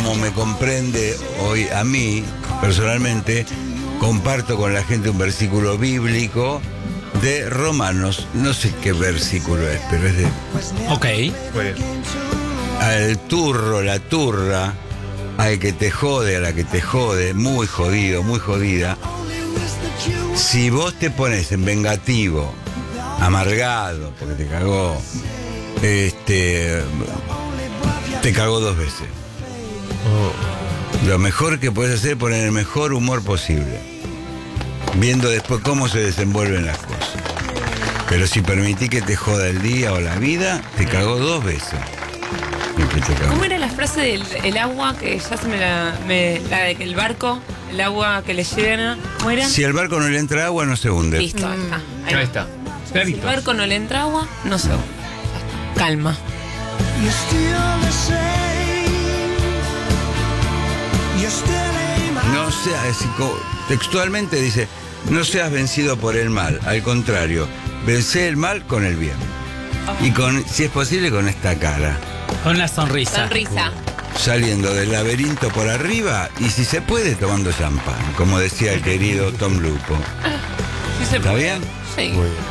como me comprende hoy a mí, personalmente, comparto con la gente un versículo bíblico de Romanos. No sé qué versículo es, pero es de... Ok. Al turro, la turra, al que te jode, a la que te jode, muy jodido, muy jodida. Si vos te pones en vengativo, amargado, porque te cagó, te cagó 2 veces. Lo mejor que puedes hacer es poner el mejor humor posible, viendo después cómo se desenvuelven las cosas. Pero si permití que te joda el día o la vida, te cagó 2 veces. ¿Cómo era la frase del el agua que ya se la de que el barco, el agua que le llena? ¿Cómo era? Si al barco no le entra agua, no se hunde. Listo, ahí está. Ahí está. Si Clarito. el barco no le entra agua, no se hunde. Calma. No seas, textualmente dice, no seas vencido por el mal, al contrario, vence el mal con el bien. Y con, si es posible, con esta cara, Con la sonrisa. Sonrisa. saliendo del laberinto por arriba y si se puede tomando champán, como decía el querido Tom Lupo. ¿Sí se ¿Está puede? bien? Sí. Muy bien.